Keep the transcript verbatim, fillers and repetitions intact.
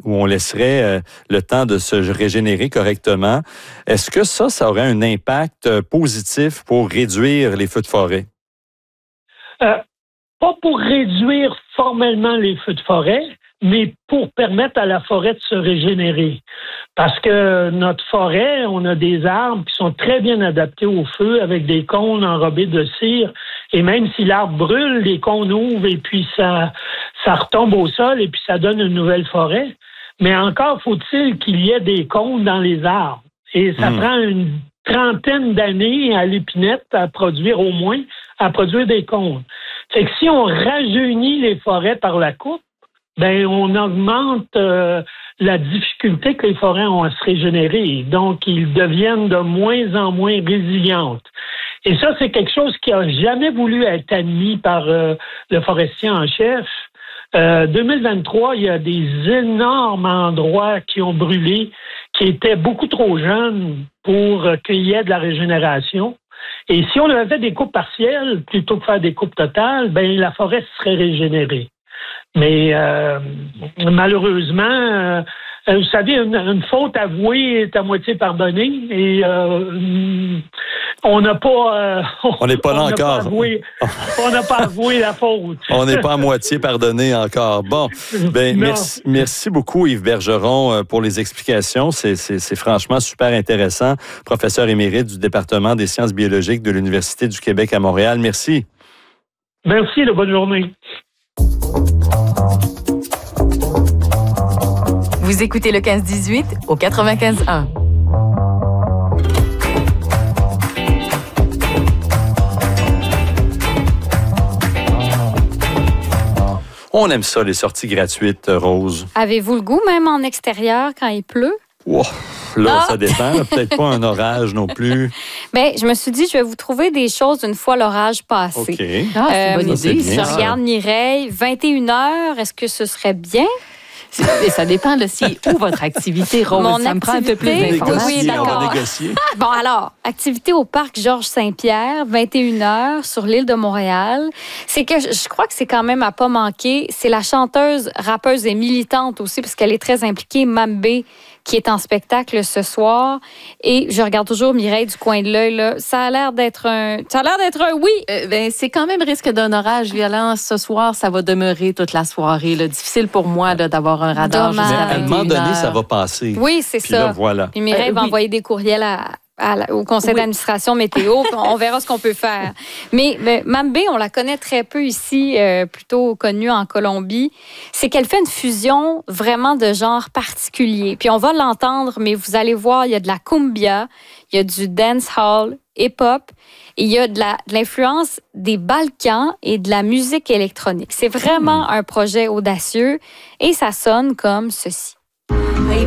où on laisserait euh, le temps de se régénérer correctement. Est-ce que ça, ça aurait un impact positif pour réduire les feux de forêt? Euh, pas pour réduire formellement les feux de forêt, mais pour permettre à la forêt de se régénérer. Parce que notre forêt, on a des arbres qui sont très bien adaptés au feu avec des cônes enrobés de cire. Et même si l'arbre brûle, les cônes ouvrent et puis ça, ça retombe au sol et puis ça donne une nouvelle forêt. Mais encore faut-il qu'il y ait des cônes dans les arbres. Et ça mmh. prend une trentaine d'années à l'épinette à produire au moins, à produire des cônes. Fait que si on rajeunit les forêts par la coupe, ben on augmente euh, la difficulté que les forêts ont à se régénérer. Donc, ils deviennent de moins en moins résilientes. Et ça, c'est quelque chose qui a jamais voulu être admis par euh, le forestier en chef. Euh, deux mille vingt-trois, il y a des énormes endroits qui ont brûlé, qui étaient beaucoup trop jeunes pour qu'il y ait de la régénération. Et si on avait fait des coupes partielles plutôt que faire des coupes totales, ben la forêt serait régénérée. Mais euh, malheureusement, euh, vous savez, une, une faute avouée est à moitié pardonnée et euh, on n'a pas... Euh, on n'est pas là on encore. Pas avoué, on n'a pas avoué la faute. On n'est pas à moitié pardonné encore. Bon, ben merci, merci beaucoup Yves Bergeron pour les explications. C'est, c'est, c'est franchement super intéressant. Professeur émérite du département des sciences biologiques de l'Université du Québec à Montréal. Merci. Merci, de bonne journée. Vous écoutez le quinze dix-huit au quatre-vingt-quinze un. On aime ça, les sorties gratuites, Rose. Avez-vous le goût, même en extérieur, quand il pleut? Wow. Là, ah. ça dépend. Peut-être pas un orage non plus. Bien, je me suis dit, je vais vous trouver des choses une fois l'orage passé. OK. Ah, c'est une bonne euh, idée. Je regarde Mireille, vingt et une heures, est-ce que ce serait bien? Et ça dépend de si où votre activité, Rose. Mon ça activité, me prend un peu plus d'informations. Oui, oui, d'accord. Bon, alors, activité au parc Georges-Saint-Pierre, vingt et une heures, sur l'île de Montréal. C'est que je crois que c'est quand même à pas manquer. C'est la chanteuse, rappeuse et militante aussi, parce qu'elle est très impliquée, Mambé, qui est en spectacle ce soir. Et je regarde toujours Mireille du coin de l'œil, là. Ça a l'air d'être un... Ça a l'air d'être un oui! Euh, ben, c'est quand même risque d'un orage violent. Ce soir, ça va demeurer toute la soirée. Là. Difficile pour moi là, d'avoir un radar. Dommage. Mais à un moment donné, ça va passer. Oui, c'est Puis ça. Là, voilà. Puis Mireille euh, va oui. envoyer des courriels à... La, au conseil oui. d'administration météo, on verra ce qu'on peut faire. Mais, mais Mambé, on la connaît très peu ici, euh, plutôt connue en Colombie. C'est qu'elle fait une fusion vraiment de genre particulier. Puis on va l'entendre, mais vous allez voir, il y a de la cumbia, il y a du dancehall, hip-hop, et il y a de, la, de l'influence des Balkans et de la musique électronique. C'est vraiment mmh. un projet audacieux et ça sonne comme ceci. Baby,